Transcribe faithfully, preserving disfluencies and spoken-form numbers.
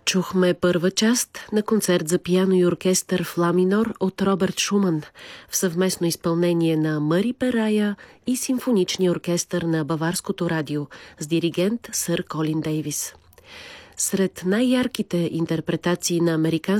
Чухме първа част на концерт за пиано и оркестър в ла минор от Робърт Шуман в съвместно изпълнение на Мари Перая и симфоничния оркестър на Баварското радио с диригент сър Колин Дейвис. Сред най-ярките интерпретации на американски